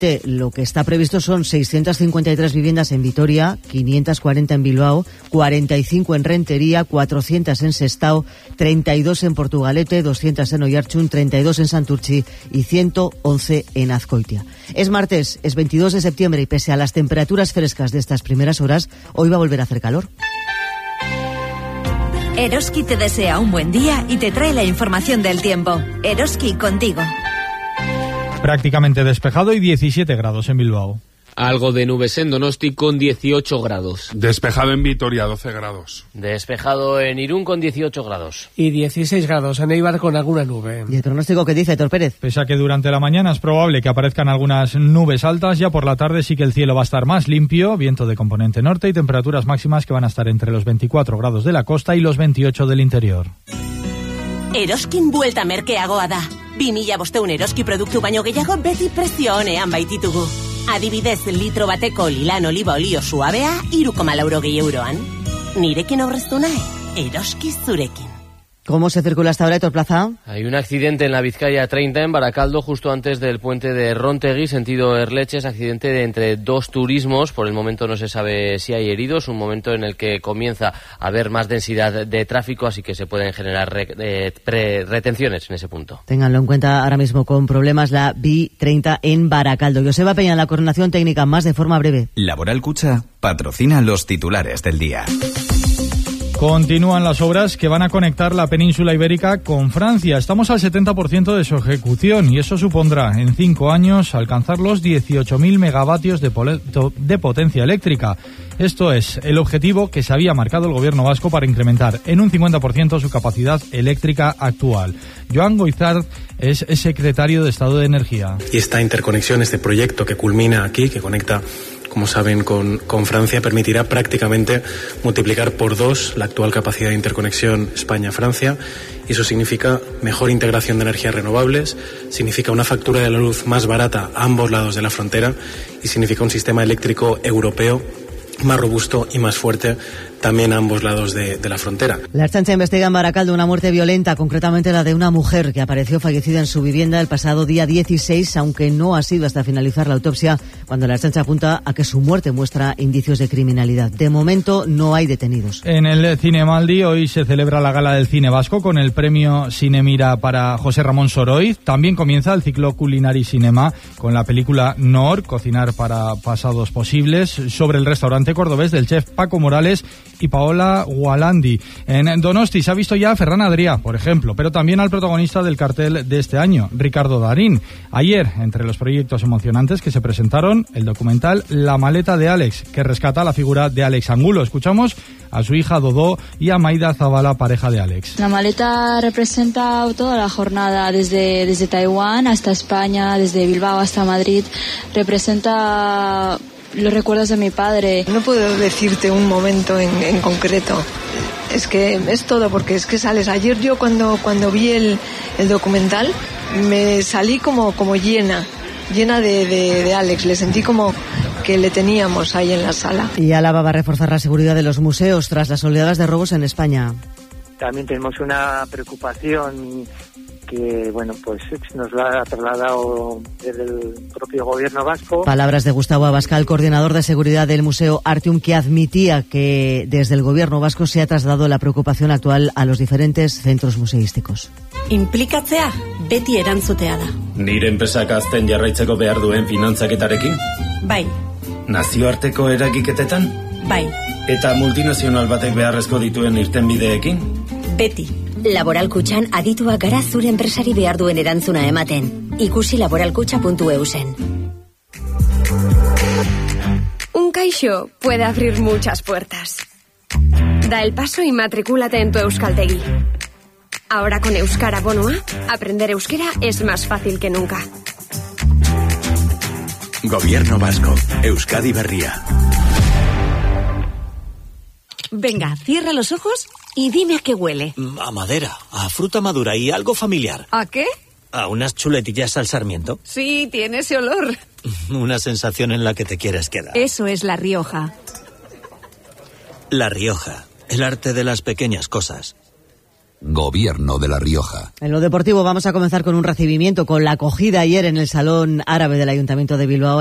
Lo que está previsto son 653 viviendas en Vitoria, 540 en Bilbao, 45 en Rentería, 400 en Sestao, 32 en Portugalete, 200 en Oiartzun, 32 en Santurtzi y 111 en Azkoitia. Es martes, es 22 de septiembre y pese a las temperaturas frescas de estas primeras horas, hoy va a volver a hacer calor. Eroski te desea un buen día y te trae la información del tiempo. Eroski contigo. Prácticamente despejado y 17 grados en Bilbao. Algo de nubes en Donosti con 18 grados. Despejado en Vitoria, 12 grados. Despejado en Irún con 18 grados. Y 16 grados en Eibar con alguna nube. ¿Y el pronóstico qué dice, Héctor Pérez? Pese a que durante la mañana es probable que aparezcan algunas nubes altas, ya por la tarde sí que el cielo va a estar más limpio, viento de componente norte y temperaturas máximas que van a estar entre los 24 grados de la costa y los 28 del interior. Eroskin buelta merkeagoa da. 2005 Eroski produktu baino gehiago beti prezio onean baititugu. Adibidez, litro bateko lilan oliba olio suabea 3,80 euroan. Nirekin aurreztu nahi, Eroski zurekin. ¿Cómo se circula hasta ahora, Héctor Plaza? Hay un accidente en la Vizcaya 30 en Baracaldo, justo antes del puente de Rontegui, sentido Erleches, accidente de entre dos turismos. Por el momento no se sabe si hay heridos, un momento en el que comienza a haber más densidad de tráfico, así que se pueden generar retenciones en ese punto. Ténganlo en cuenta ahora mismo con problemas la B30 en Baracaldo. Joseba Peña, la coordinación técnica, más de forma breve. Laboral Cucha patrocina los titulares del día. Continúan las obras que van a conectar la península ibérica con Francia. Estamos al 70% de su ejecución y eso supondrá en 5 años alcanzar los 18.000 megavatios de potencia eléctrica. Esto es el objetivo que se había marcado el gobierno vasco para incrementar en un 50% su capacidad eléctrica actual. Joan Goizart es secretario de Estado de Energía. Y esta interconexión, este proyecto que culmina aquí, que conecta, como saben, con Francia, permitirá prácticamente multiplicar por 2 la actual capacidad de interconexión España-Francia. Y eso significa mejor integración de energías renovables, significa una factura de la luz más barata a ambos lados de la frontera y significa un sistema eléctrico europeo más robusto y más fuerte también a ambos lados de la frontera. La Ertzaintza investiga en Baracaldo una muerte violenta, concretamente la de una mujer que apareció fallecida en su vivienda el pasado día 16, aunque no ha sido hasta finalizar la autopsia, cuando la Ertzaintza apunta a que su muerte muestra indicios de criminalidad. De momento no hay detenidos. En el Cinemaldi hoy se celebra la gala del cine vasco con el premio Cinemira para José Ramón Soroiz. También comienza el ciclo Culinari Cinema con la película Nor, Cocinar para pasados posibles, sobre el restaurante cordobés del chef Paco Morales y Paola Gualandi. En Donosti se ha visto ya a Ferran Adrià, por ejemplo, pero también al protagonista del cartel de este año, Ricardo Darín. Ayer, entre los proyectos emocionantes que se presentaron, el documental La maleta de Alex, que rescata la figura de Alex Angulo. Escuchamos a su hija Dodó y a Maida Zabala, pareja de Alex. La maleta representa toda la jornada, desde Taiwán hasta España, desde Bilbao hasta Madrid. Representa los recuerdos de mi padre. No puedo decirte un momento en concreto. Es que es todo, porque es que sales. Ayer yo cuando vi el documental me salí como llena de Alex. Le sentí como que le teníamos ahí en la sala. Y Álava va a reforzar la seguridad de los museos tras las oleadas de robos en España. También tenemos una preocupación que, pues nos lo ha trasladado desde el propio gobierno vasco. Palabras de Gustavo Abascal, coordinador de seguridad del Museo Artium, que admitía que desde el gobierno vasco se ha trasladado la preocupación actual a los diferentes centros museísticos. Inplikatzea beti erantzutea da. Nire enpresak azten jarraitzeko behar duen finantzaketarekin? Bai. Nazioarteko eragiketetan? Bai. Eta multinazional batek beharrezko dituen irtenbideekin? Beti. Laboral Kutxan adituak gara zure enpresari behar duen erantzuna ematen. Ikusi laboralkutxa.eusen. Un caixo puede abrir muchas puertas. Da el paso y matricúlate en tu euskaltegi. Ahora con Euskara Bonua, aprender euskera es más fácil que nunca. Gobierno vasco, Euskadi Berria. Venga, cierra los ojos y dime a qué huele. A madera, a fruta madura y algo familiar. ¿A qué? A unas chuletillas al sarmiento. Sí, tiene ese olor. Una sensación en la que te quieres quedar. Eso es La Rioja. La Rioja, el arte de las pequeñas cosas. Gobierno de La Rioja. En lo deportivo vamos a comenzar con un recibimiento, con la acogida ayer en el Salón Árabe del Ayuntamiento de Bilbao